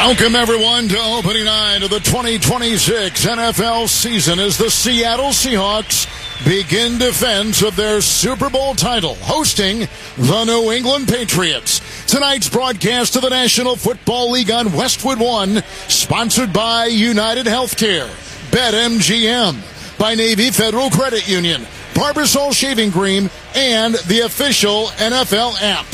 Welcome, everyone, to opening night of the 2026 NFL season as the Seattle Seahawks begin defense of their Super Bowl title, hosting the New England Patriots. Tonight's broadcast of the National Football League on Westwood One, sponsored by United Healthcare, BetMGM, by Navy Federal Credit Union, Barbasol Shaving Cream, and the official NFL app.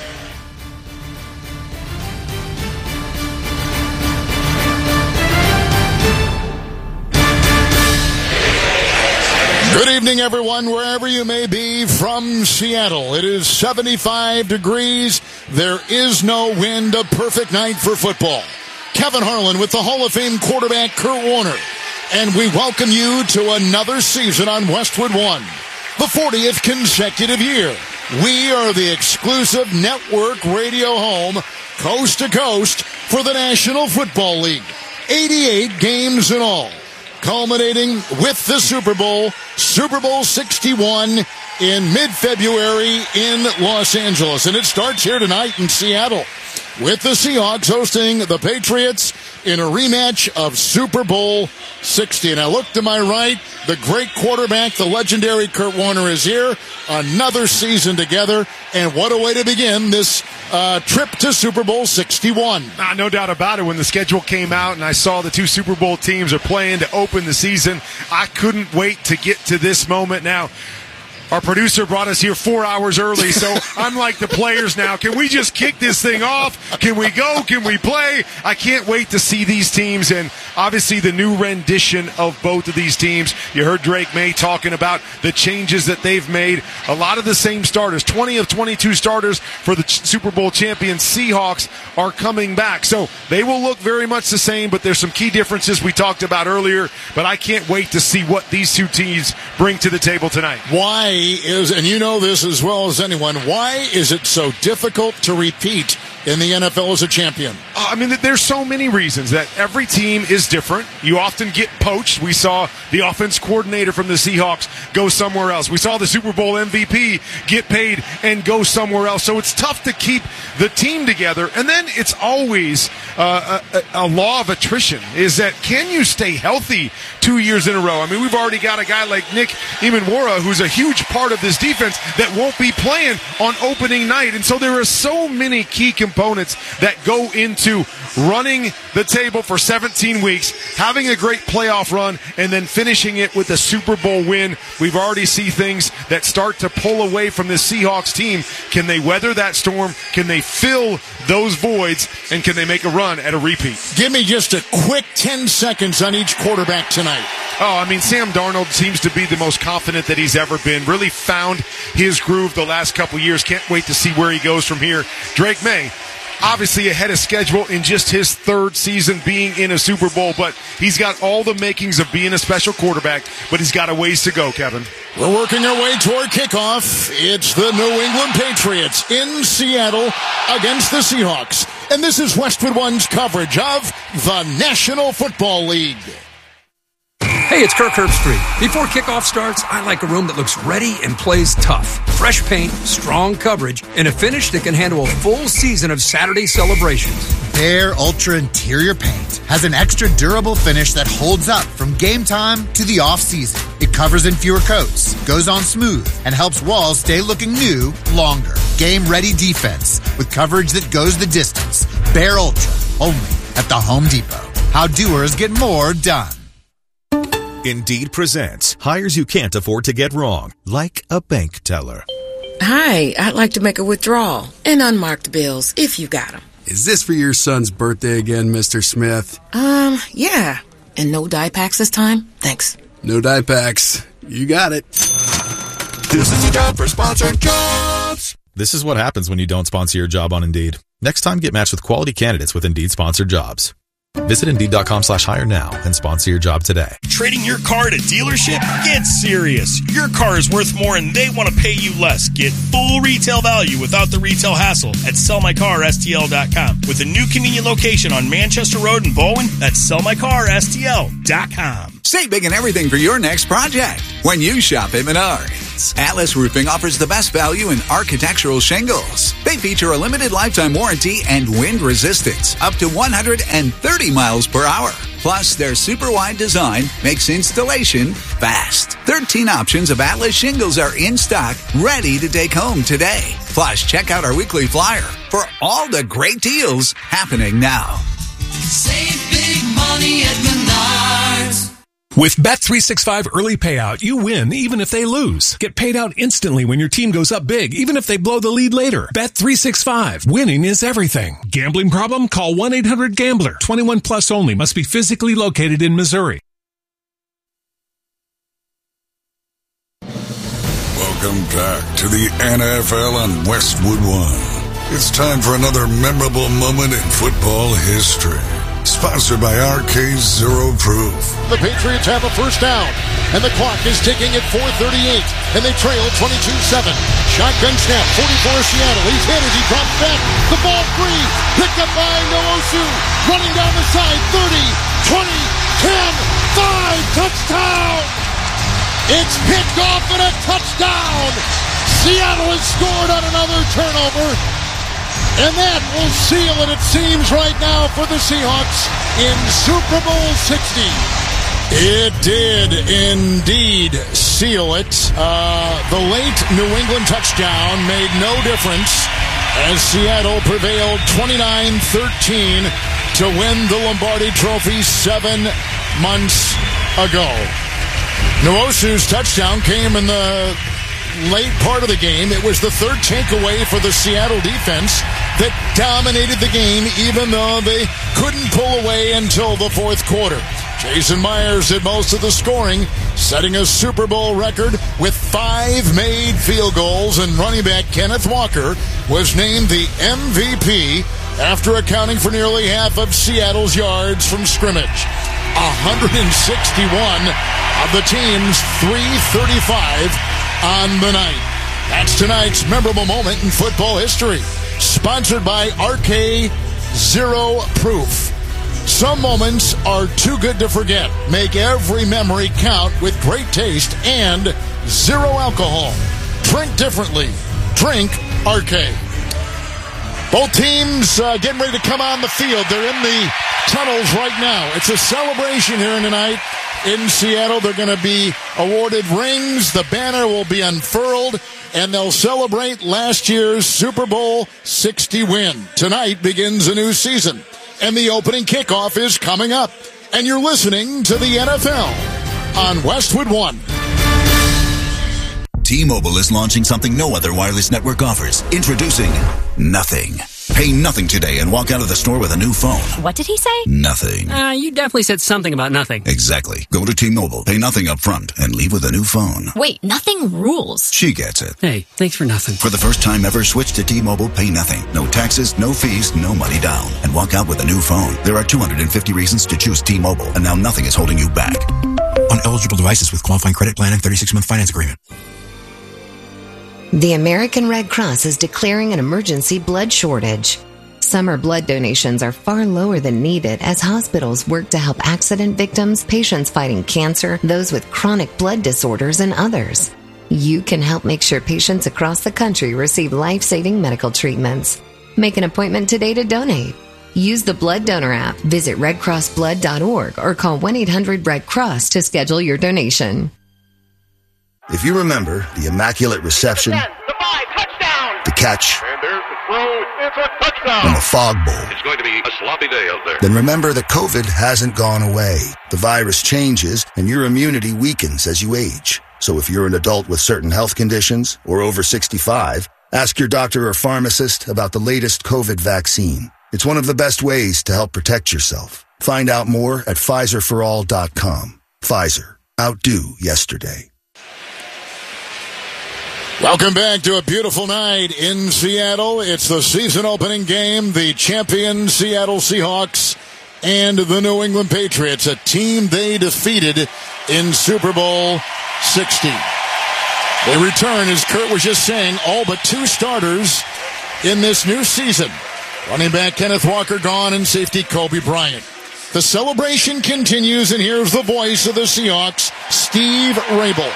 Good evening, everyone, wherever you may be from Seattle. It is 75 degrees. There is no wind. A perfect night for football. Kevin Harlan with the Hall of Fame quarterback Kurt Warner. And we welcome you to another season on Westwood One, the 40th consecutive year. We are the exclusive network radio home, coast to coast, for the National Football League. 88 games in all, culminating with the Super Bowl 61 in mid-February in Los Angeles. And it starts here tonight in Seattle with the Seahawks hosting the Patriots in a rematch of Super Bowl 60. And I look to my right, the great quarterback, the legendary Kurt Warner is here. Another season together, and what a way to begin this trip to Super Bowl 61. No doubt about it. When the schedule came out and I saw the two Super Bowl teams are playing to open the season, I couldn't wait to get to this moment. Now, our producer brought us here 4 hours early, so I'm like the players now. Can we just kick this thing off? Can we go? Can we play? I can't wait to see these teams, and obviously the new rendition of both of these teams. You heard Drake May talking about the changes that they've made. A lot of the same starters. 20 of 22 starters for the Super Bowl champion Seahawks are coming back. So they will look very much the same, but there's some key differences we talked about earlier. But I can't wait to see what these two teams bring to the table tonight. Why is, and you know this as well as anyone, why is it so difficult to repeat in the NFL as a champion? I mean, there's so many reasons that every team is different. You often get poached. We saw the offense coordinator from the Seahawks go somewhere else. We saw the Super Bowl MVP get paid and go somewhere else. So it's tough to keep the team together. And then it's always a law of attrition, is that can you stay healthy 2 years in a row? I mean, we've already got a guy like Nick Emanwara, who's a huge part of this defense, that won't be playing on opening night. And so there are so many key components that go into running the table for 17 weeks, having a great playoff run, and then finishing it with a Super Bowl win. We've already seen things that start to pull away from this Seahawks team. Can they weather that storm? Can they fill those voids? And can they make a run at a repeat? Give me just a quick 10 seconds on each quarterback tonight. Oh, I mean, Sam Darnold seems to be the most confident that he's ever been. Really found his groove the last couple years. Can't wait to see where he goes from here. Drake May, obviously ahead of schedule in just his third season being in a Super Bowl, but he's got all the makings of being a special quarterback, but he's got a ways to go, Kevin. We're working our way toward kickoff. It's the New England Patriots in Seattle against the Seahawks. And this is Westwood One's coverage of the National Football League. Hey, it's Kirk Herbstreit. Before kickoff starts, I like a room that looks ready and plays tough. Fresh paint, strong coverage, and a finish that can handle a full season of Saturday celebrations. Behr Ultra Interior Paint has an extra durable finish that holds up from game time to the off-season. It covers in fewer coats, goes on smooth, and helps walls stay looking new longer. Game-ready defense with coverage that goes the distance. Behr Ultra, only at the Home Depot. How doers get more done. Indeed presents hires you can't afford to get wrong, like a bank teller. Hi, I'd like to make a withdrawal. And unmarked bills, if you got them. Is this for your son's birthday again, Mr. Smith? Yeah. And no dye packs this time? Thanks. No dye packs. You got it. This is your job for sponsored jobs. This is what happens when you don't sponsor your job on Indeed. Next time, get matched with quality candidates with Indeed sponsored jobs. Visit Indeed.com/hire now and sponsor your job today. Trading your car at a dealership? Get serious. Your car is worth more and they want to pay you less. Get full retail value without the retail hassle at sellmycarstl.com. With a new convenient location on Manchester Road in Bowen, that's sellmycarstl.com. Save big and everything for your next project when you shop at Menards. Atlas Roofing offers the best value in architectural shingles. They feature a limited lifetime warranty and wind resistance up to 130 miles per hour. Plus, their super wide design makes installation fast. 13 options of Atlas shingles are in stock, ready to take home today. Plus, check out our weekly flyer for all the great deals happening now. Save big money at Menards. With Bet365 Early Payout, you win even if they lose. Get paid out instantly when your team goes up big, even if they blow the lead later. Bet365. Winning is everything. Gambling problem? Call 1-800-GAMBLER. 21 plus only. Must be physically located in Missouri. Welcome back to the NFL on Westwood One. It's time for another memorable moment in football history. Sponsored by RK Zero Proof. The Patriots have a first down, and the clock is ticking at 4:38, and they trail 22-7. Shotgun snap, 44 Seattle. He's hit as he drops back. The ball free, picked up by Nwosu. Running down the side, 30, 20, 10, 5, touchdown! It's picked off and a touchdown! Seattle has scored on another turnover. And that will seal it seems, right now for the Seahawks in Super Bowl 60. It did indeed seal it. The late New England touchdown made no difference as Seattle prevailed 29-13 to win the Lombardi Trophy 7 months ago. Nwosu's touchdown came in the late part of the game. It was the third takeaway for the Seattle defense that dominated the game, even though they couldn't pull away until the fourth quarter. Jason Myers did most of the scoring, setting a Super Bowl record with 5 made field goals, and running back Kenneth Walker was named the MVP after accounting for nearly half of Seattle's yards from scrimmage. 161 of the team's 335 on the night. That's tonight's memorable moment in football history. Sponsored by RK Zero Proof. Some moments are too good to forget. Make every memory count with great taste and zero alcohol. Drink differently. Drink RK. Both teams getting ready to come on the field. They're in the tunnels right now. It's a celebration here tonight in Seattle. They're going to be awarded rings. The banner will be unfurled, and they'll celebrate last year's Super Bowl 60 win. Tonight begins a new season, and the opening kickoff is coming up. And you're listening to the NFL on Westwood One. T-Mobile is launching something no other wireless network offers. Introducing Nothing. Pay nothing today and walk out of the store with a new phone. What did he say? Nothing. You definitely said something about nothing. Exactly. Go to T-Mobile, pay nothing up front, and leave with a new phone. Wait, nothing rules. She gets it. Hey, thanks for nothing. For the first time ever, switch to T-Mobile, pay nothing. No taxes, no fees, no money down. And walk out with a new phone. There are 250 reasons to choose T-Mobile, and now nothing is holding you back. On eligible devices with qualifying credit plan and 36-month finance agreement. The American Red Cross is declaring an emergency blood shortage. Summer blood donations are far lower than needed as hospitals work to help accident victims, patients fighting cancer, those with chronic blood disorders, and others. You can help make sure patients across the country receive life-saving medical treatments. Make an appointment today to donate. Use the Blood Donor app, visit redcrossblood.org, or call 1-800-RED-CROSS to schedule your donation. If you remember the immaculate reception, the catch, and there's the throw, it's a touchdown, and the fog bowl, it's going to be a sloppy day out there. Then remember that COVID hasn't gone away. The virus changes, and your immunity weakens as you age. So if you're an adult with certain health conditions or over 65, ask your doctor or pharmacist about the latest COVID vaccine. It's one of the best ways to help protect yourself. Find out more at PfizerForAll.com. Pfizer. Outdo yesterday. Welcome back to a beautiful night in Seattle. It's the season opening game. The champion Seattle Seahawks and the New England Patriots, a team they defeated in Super Bowl 60. They return, as Kurt was just saying, all but 2 starters in this new season. Running back Kenneth Walker gone and safety Kobe Bryant. The celebration continues, and here's the voice of the Seahawks, Steve Rabel.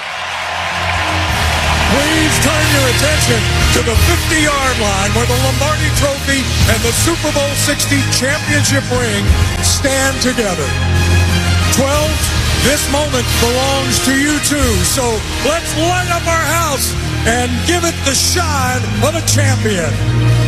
Please turn your attention to the 50-yard line where the Lombardi Trophy and the Super Bowl 60 championship ring stand together. 12, this moment belongs to you too. So let's light up our house and give it the shine of a champion.